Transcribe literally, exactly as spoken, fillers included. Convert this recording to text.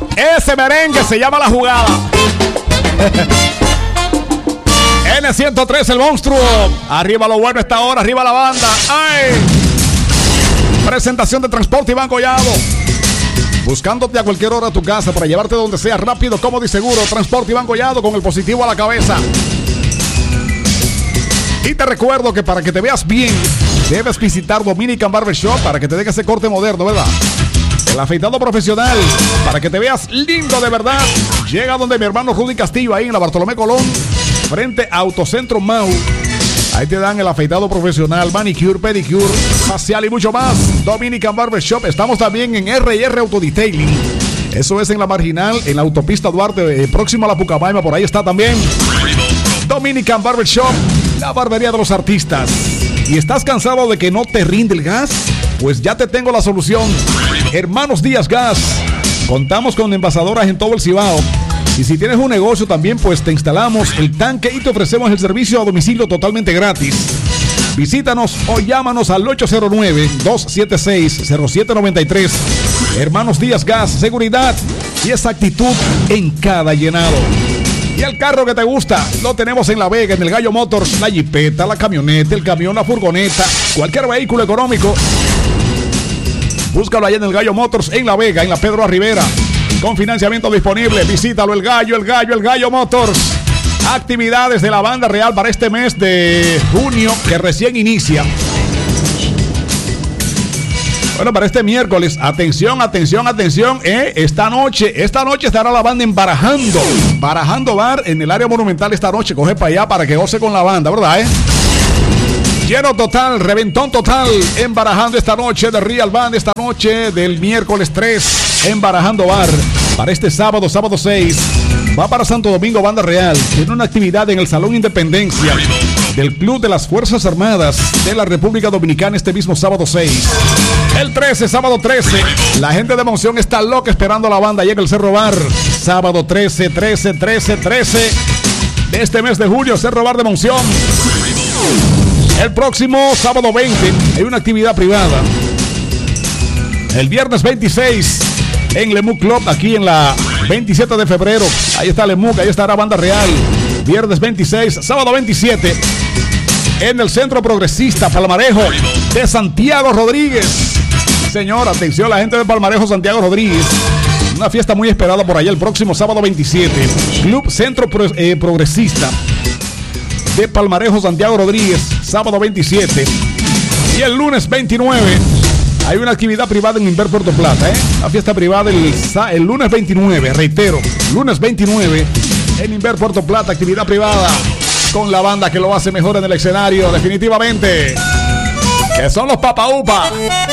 Ese merengue se llama La Jugada. N ciento tres, el monstruo. Arriba lo bueno esta hora, arriba la banda. ¡Ay! Presentación de Transporte Iván Collado. Buscándote a cualquier hora a tu casa para llevarte donde sea, rápido, cómodo y seguro. Transporte Iván Collado con el positivo a la cabeza. Y te recuerdo que para que te veas bien, debes visitar Dominican Barbershop para que te deje ese corte moderno, ¿verdad? El afeitado profesional, para que te veas lindo de verdad. Llega donde mi hermano Rudy Castillo, ahí en la Bartolomé Colón, frente a Autocentro Mau. Ahí te dan el afeitado profesional, manicure, pedicure, facial y mucho más. Dominican Barbershop. Estamos también en R y R Autodetailing. Eso es en la Marginal, en la autopista Duarte, eh, próximo a la Pucamaima. Por ahí está también Dominican Barbershop, la barbería de los artistas. ¿Y estás cansado de que no te rinde el gas? Pues ya te tengo la solución. Hermanos Díaz Gas. Contamos con envasadoras en todo el Cibao. Y si tienes un negocio también, pues te instalamos el tanque y te ofrecemos el servicio a domicilio totalmente gratis. Visítanos o llámanos al ocho cero nueve, dos siete seis, cero siete nueve tres. Hermanos Díaz Gas, seguridad y exactitud en cada llenado. Y el carro que te gusta, lo tenemos en La Vega, en el Gallo Motors, la jipeta, la camioneta, el camión, la furgoneta, cualquier vehículo económico. Búscalo allá en el Gallo Motors, en La Vega, en la Pedro Rivera. Con financiamiento disponible, visítalo, el Gallo, el Gallo, el Gallo Motors. Actividades de la Banda Real para este mes de junio que recién inicia. Bueno, para este miércoles, atención, atención, atención, ¿eh? Esta noche, esta noche estará la banda en Barajando. Barajando Bar en el área monumental esta noche. Coge para allá para que goce con la banda, ¿verdad, eh? Lleno total, reventón total en Barajando esta noche de Real Band, esta noche del miércoles tres en Barajando Bar. Para este sábado, sábado seis, va para Santo Domingo Banda Real. Tiene una actividad en el Salón Independencia del Club de las Fuerzas Armadas de la República Dominicana este mismo sábado seis. El trece, sábado trece, la gente de Monción está loca esperando a la banda. Llega el Cerro Bar, sábado trece, trece, trece, trece de este mes de julio, Cerro Bar de Monción. El próximo sábado veinte hay una actividad privada. El viernes veintiséis en Lemuc Club, aquí en la veintisiete de febrero. Ahí está Lemuc, ahí estará Banda Real. Viernes veintiséis, sábado veintisiete en el Centro Progresista Palmarejo de Santiago Rodríguez. Señor, atención la gente de Palmarejo, Santiago Rodríguez. Una fiesta muy esperada por allá el próximo sábado veintisiete. Club Centro Pro, eh, Progresista de Palmarejo, Santiago Rodríguez, sábado veintisiete. Y el lunes veintinueve hay una actividad privada en Inver Puerto Plata, ¿eh? La fiesta privada el, el lunes veintinueve, reitero, lunes veintinueve en Inver Puerto Plata, actividad privada con la banda que lo hace mejor en el escenario, definitivamente, que son los Papa Upa.